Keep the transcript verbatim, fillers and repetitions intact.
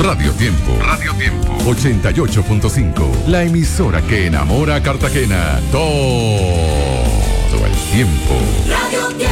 Radio Tiempo. Radio Tiempo. ochenta y ocho punto cinco. La emisora que enamora a Cartagena. Todo el tiempo. Radio Tiempo.